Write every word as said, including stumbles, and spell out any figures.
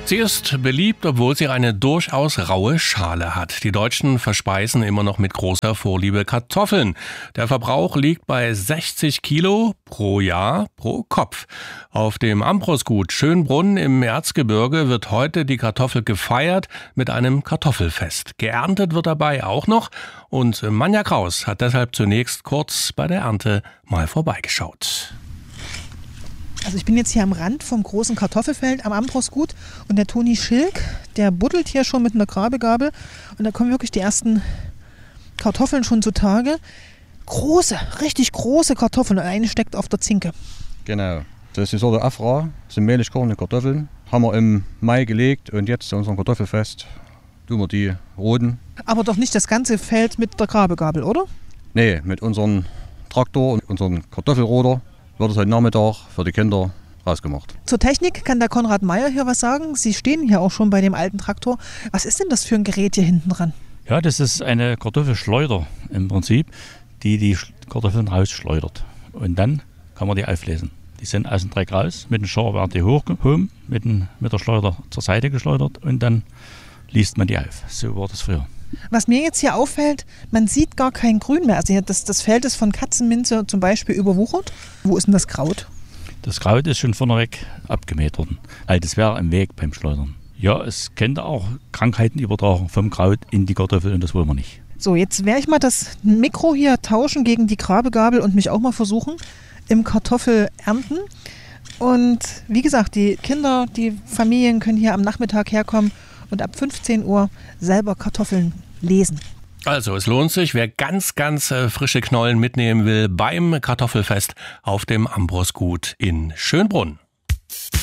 Sie ist beliebt, obwohl sie eine durchaus raue Schale hat. Die Deutschen verspeisen immer noch mit großer Vorliebe Kartoffeln. Der Verbrauch liegt bei sechzig Kilo pro Jahr pro Kopf. Auf dem Ambrosgut Schönbrunn im Erzgebirge wird heute die Kartoffel gefeiert mit einem Kartoffelfest. Geerntet wird dabei auch noch und Manja Kraus hat deshalb zunächst kurz bei der Ernte mal vorbeigeschaut. Also ich bin jetzt hier am Rand vom großen Kartoffelfeld am Ambrosgut und der Toni Schilk, der buddelt hier schon mit einer Grabegabel und da kommen wirklich die ersten Kartoffeln schon zutage. Große, richtig große Kartoffeln und eine steckt auf der Zinke. Genau, das ist die Sorte Afra, das sind mehligkornige Kartoffeln. Haben wir im Mai gelegt und jetzt zu unserem Kartoffelfest tun wir die roten. Aber doch nicht das ganze Feld mit der Grabegabel, oder? Nee, mit unserem Traktor und unserem Kartoffelroder wird es heute Nachmittag für die Kinder rausgemacht. Zur Technik kann der Konrad Meyer hier was sagen. Sie stehen hier auch schon bei dem alten Traktor. Was ist denn das für ein Gerät hier hinten dran? Ja, das ist eine Kartoffelschleuder im Prinzip, die die Kartoffeln rausschleudert. Und dann kann man die auflesen. Die sind aus dem Dreck raus, mit dem Schar werden die hochgehoben, mit, dem, mit der Schleuder zur Seite geschleudert und dann liest man die auf. So war das früher. Was mir jetzt hier auffällt, man sieht gar kein Grün mehr. Also das, das Feld ist von Katzenminze zum Beispiel überwuchert. Wo ist denn das Kraut? Das Kraut ist schon vorneweg abgemäht worden. Also das wäre im Weg beim Schleudern. Ja, es könnte auch Krankheiten übertragen vom Kraut in die Kartoffel und das wollen wir nicht. So, jetzt werde ich mal das Mikro hier tauschen gegen die Grabegabel und mich auch mal versuchen im Kartoffelernten. Und wie gesagt, die Kinder, die Familien können hier am Nachmittag herkommen und ab fünfzehn Uhr selber Kartoffeln lesen. Also es lohnt sich, wer ganz, ganz äh, frische Knollen mitnehmen will beim Kartoffelfest auf dem Ambrosgut in Schönbrunn.